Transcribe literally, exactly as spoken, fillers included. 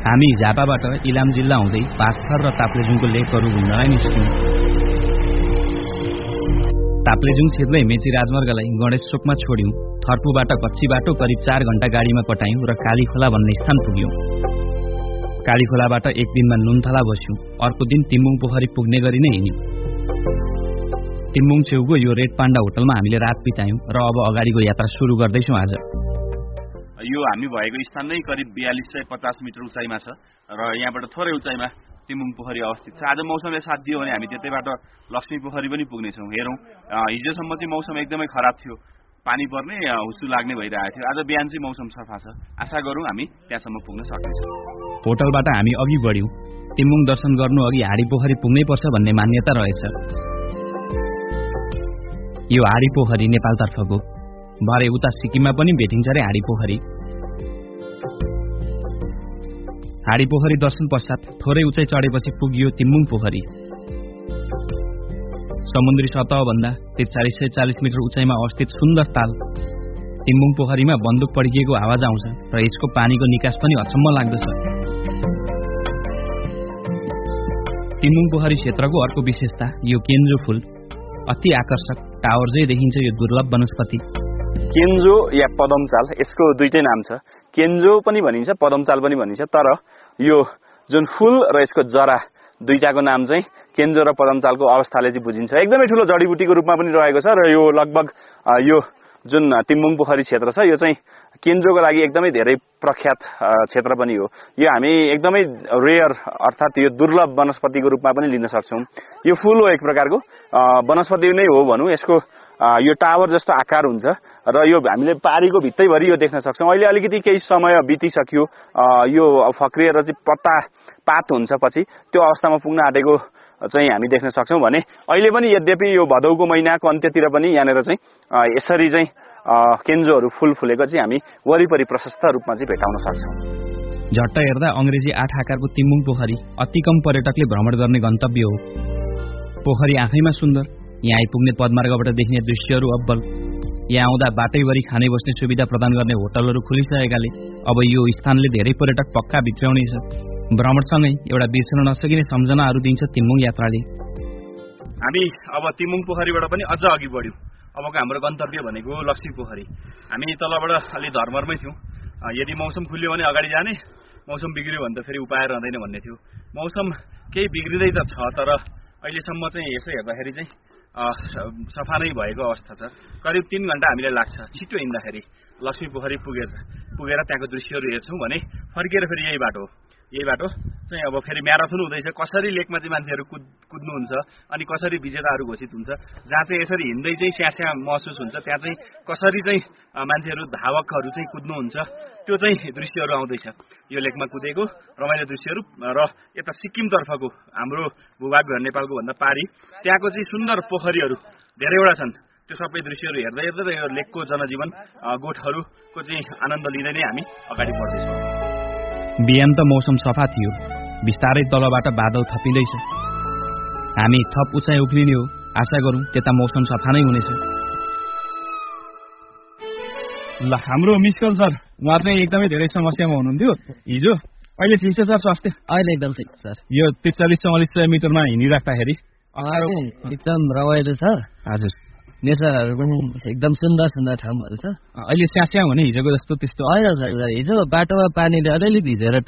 हामी झापाबाट इलाम जिल्ला हुँदै पाँचथर र ताप्लेजुङको लेकहरू घुम्नलाई निस्क्यौं। ताप्लेजुङ छिर्दै मेची राजमार्गलाई गणेश चोकमा छोड्यौं। थर्पुबाट कच्ची बाटो करिब चार घण्टा गाडीमा कटायौं र कालीखोला भन्ने स्थान पुग्यौं। कालीखोलाबाट एक दिनमा नुनथला बस्यौं। अर्को दिन तिम्बुङ पोखरी पुग्ने गरी नै हिँड्यौं। तिम्बुङ छेउको यो रेड पाण्डा होटलमा हामीले रात बितायौं र अब अगाडिको यात्रा सुरु गर्दैछौं। आज यो हामी भएको स्थान नै करिब बयालीस सय पचास मिटर उचाइमा छ र यहाँबाट थोरै उचाइमा तिम्बुङ पोखरी अवस्थित छ। आज मौसमले साथ दियो भने हामी त्यतैबाट लक्ष्मी पोखरी पनि पुग्नेछौँ। हेरौँ, हिजोसम्म चाहिँ मौसम एकदमै खराब थियो, पानी पर्ने हुस्सु लाग्ने भइरहेको थियो। आज बिहान चाहिँ मौसम सफा छ। आशा गरौँ हामी त्यहाँसम्म पुग्न सक्नेछौँ। होटलबाट हामी अघि बढ्यौं। तिम्बुङ दर्शन गर्नु अघि हाडी पोखरी पुग्नै पर्छ भन्ने मान्यता रहेछ। यो हाडी पोखरी नेपालतर्फको, भरे उता सिक्किममा पनि भेटिन्छ रे हाडी पोखरी। हाडी पोखरी दर्शन पश्चात थोरै उचाइ चढेपछि पुगियो तिम्बुङ पोखरी। समुद्री सतह भन्दा त्रिचालिस सय चालिस मिटर उचाइमा अवस्थित सुन्दर ताल तिम्बुङ पोखरीमा बन्दुक पड्किएको आवाज आउँछ र यसको पानीको निकास पनि अचम्म लाग्दछ। तिम्बुङ पोखरी क्षेत्रको अर्को विशेषता यो केन्जो फूल। अति आकर्षक टावर जै देखिन्छ यो दुर्लभ वनस्पति। केन्जो या पदमचाल, यसको दुईटै नाम छ। केन्जो पनि भनिन्छ, पदमचाल पनि भनिन्छ। तर यो जुन फूल र यसको जरा दुईटाको नाम चाहिँ केन्जो र पदमचालको अवस्थाले चाहिँ बुझिन्छ। एकदमै ठुलो जडीबुटीको रूपमा पनि रहेको छ र यो लगभग यो जुन तिम्बुङ पोखरी क्षेत्र छ यो चाहिँ केन्जोको लागि एकदमै धेरै प्रख्यात क्षेत्र पनि हो। यो हामी एकदमै रेयर अर्थात् यो दुर्लभ वनस्पतिको रूपमा पनि लिन सक्छौँ। यो फूल हो एक प्रकारको वनस्पति नै हो भनौँ। यसको यो टावर जस्तो आकार हुन्छ र यो हामीले पारीको भित्तैभरि यो देख्न सक्छौँ। अहिले अलिकति केही समय बितिसक्यो, यो फक्रिएर चाहिँ पत्ता पात हुन्छ, पछि त्यो अवस्थामा पुग्न आँटेको चाहिँ हामी देख्न सक्छौँ भने अहिले पनि यद्यपि यो भदौको महिनाको अन्त्यतिर पनि यहाँनिर चाहिँ यसरी चाहिँ केन्जोहरू फूल फुलेको चाहिँ हामी वरिपरि प्रशस्त रूपमा चाहिँ भेटाउन सक्छौँ। झट्ट हेर्दा अंग्रेजी आठ आकारको तिम्बुङ पोखरी अति कम पर्यटकले भ्रमण गर्ने गन्तव्य हो। पोखरी आफैमा सुन्दर, यहाँ आइपुग्ने पदमार्गबाट देखिने दृश्यहरू अब्बल। यहाँ आउँदा बाटैभरि खाने बस्ने सुविधा प्रदान गर्ने होटलहरू खुलिसकेकाले अब यो स्थानले धेरै पर्यटक पक्का भित्राउनेछ। भ्रमणसँगै एउटा बिर्सन नसकिने सम्झनाहरू दिन्छ तिम्बुङ यात्राले। हामी अब तिम्बुङ पोखरीबाट पनि अझ अघि बढ्यौँ। अबको हाम्रो गन्तव्य भनेको लक्ष्मी पोखरी। हामी तलबाट अलि धर्मरमै थियौँ। यदि मौसम खुल्यो भने अगाडि जाने, मौसम बिग्रियो भने त फेरि उपाय रहँदैन भन्ने थियो। मौसम केही बिग्रिँदै त छ, तर अहिलेसम्म चाहिँ यसो हेर्दाखेरि चाहिँ सफा नै भएको अवस्था छ। करिब तीन घण्टा हामीलाई लाग्छ छिटो हिँड्दाखेरि लक्ष्मी पोखरी पुगेर पुगेर त्यहाँको दृश्यहरू हेर्छौँ भने फर्केर फेरि यही बाटो हो। यही बाटो चाहिँ अब फेरि म्याराथन हुँदैछ। कसरी लेकमा चाहिँ मान्छेहरू कुद कुद्नुहुन्छ अनि कसरी विजेताहरू घोषित हुन्छ, जहाँ चाहिँ यसरी हिँड्दै चाहिँ स्यास्या महसुस हुन्छ, त्यहाँ चाहिँ कसरी चाहिँ मान्छेहरू धावकहरू चाहिँ कुद्नुहुन्छ, त्यो चाहिँ दृश्यहरू आउँदैछ। यो लेकमा कुदेको रमाइलो दृश्यहरू र यता सिक्किमतर्फको हाम्रो भूभाग नेपालको भन्दा पारी त्यहाँको चाहिँ सुन्दर पोखरीहरू धेरैवटा छन्। त्यो सबै दृश्यहरू हेर्दै हेर्दै यो लेकको जनजीवन गोठहरूको चाहिँ आनन्द लिँदै नै हामी अगाडि बढ्दैछौँ। बिहान त मौसम सफा थियो, बिस्तारै तलबाट बादल थपिँदैछ। हामी थप उचाइ उक्लिने हो। आशा गरौँ त्यता मौसम सफा नै हुनेछ। ल, हाम्रो मिस्कल सर, उहाँ चाहिँ एकदमै धेरै समस्यामा हुनुहुन्थ्यो हिजो। अहिले ठिक छ सर स्वास्थ्य? अहिले एकदम ठिक सर। यो त्रिचालिस चौवालिस सय मिटरमा हिँडिराख्दाखेरि एकदम रमाइलो छ। हजुर, नेचरहरू पनि एकदम सुन्दर सुन्दर ठाउँहरू छ। अहिले स्यास्या हुने हिजोको जस्तो त्यस्तो होइन सर, हिजो बाटोमा पानीले अलिअलि भिजेर